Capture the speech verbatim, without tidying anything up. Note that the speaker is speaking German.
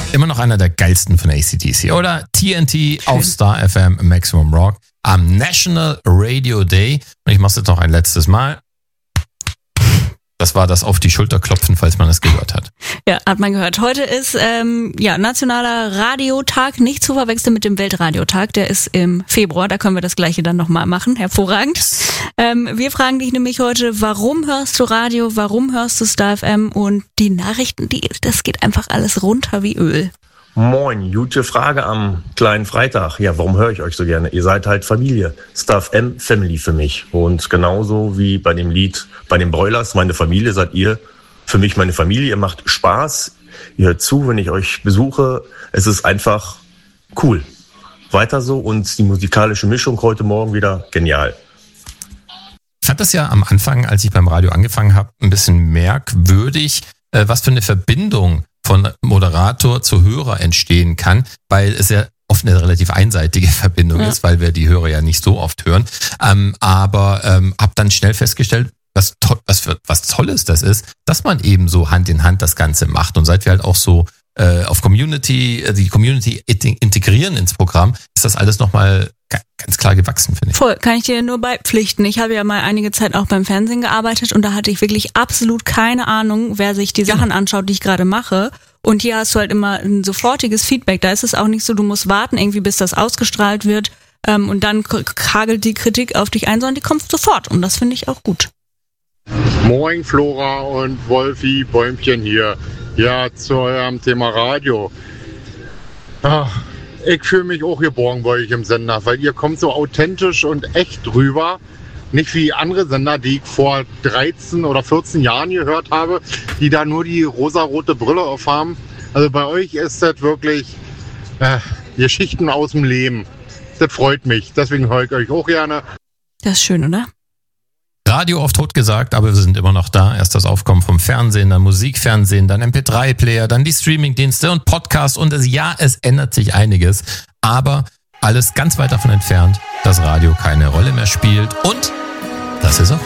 Immer noch einer der geilsten von A C D C. Oder T N T auf Star F M Maximum Rock am National Radio Day. Und ich mache es jetzt noch ein letztes Mal. Das war das auf die Schulter klopfen, falls man es gehört hat. Ja, hat man gehört. Heute ist ähm, ja Nationaler Radiotag, nicht zu verwechseln mit dem Weltradiotag. Der ist im Februar, da können wir das Gleiche dann nochmal machen. Hervorragend. Ähm, wir fragen dich nämlich heute, warum hörst du Radio, warum hörst du Star F M? Und die Nachrichten, die, das geht einfach alles runter wie Öl. Moin, gute Frage am kleinen Freitag. Ja, warum höre ich euch so gerne? Ihr seid halt Familie. Star F M, Family für mich. Und genauso wie bei dem Lied, bei den Broilers, meine Familie seid ihr für mich meine Familie. Ihr macht Spaß, ihr hört zu, wenn ich euch besuche. Es ist einfach cool. Weiter so und die musikalische Mischung heute Morgen wieder genial. Ich fand das ja am Anfang, als ich beim Radio angefangen habe, ein bisschen merkwürdig, was für eine Verbindung von Moderator zu Hörer entstehen kann, weil es ja oft eine relativ einseitige Verbindung ja. ist, weil wir die Hörer ja nicht so oft hören. Ähm, aber ähm, habe dann schnell festgestellt, was, to- was, für, was Tolles das ist, dass man eben so Hand in Hand das Ganze macht. Und seit wir halt auch so äh, auf Community, die Community integrieren ins Programm, ist das alles nochmal ganz klar gewachsen, finde ich. Voll, kann ich dir nur beipflichten. Ich habe ja mal einige Zeit auch beim Fernsehen gearbeitet und da hatte ich wirklich absolut keine Ahnung, wer sich die Sachen anschaut, die ich gerade mache. Und hier hast du halt immer ein sofortiges Feedback. Da ist es auch nicht so, du musst warten, irgendwie bis das ausgestrahlt wird ähm, und dann kagelt die Kritik auf dich ein, sondern die kommt sofort. Und das finde ich auch gut. Moin Flora und Wolfi, Bäumchen hier. Ja, zu eurem Thema Radio. Ach, ich fühle mich auch geborgen bei euch im Sender, weil ihr kommt so authentisch und echt rüber. Nicht wie andere Sender, die ich vor dreizehn oder vierzehn Jahren gehört habe, die da nur die rosarote Brille aufhaben. Also bei euch ist das wirklich äh, Geschichten aus dem Leben. Das freut mich, deswegen höre ich euch auch gerne. Das ist schön, oder? Radio oft tot gesagt, aber wir sind immer noch da. Erst das Aufkommen vom Fernsehen, dann Musikfernsehen, dann M P drei Player, dann die Streamingdienste und Podcasts. Und es, ja, es ändert sich einiges, aber alles ganz weit davon entfernt, dass Radio keine Rolle mehr spielt. Und das ist auch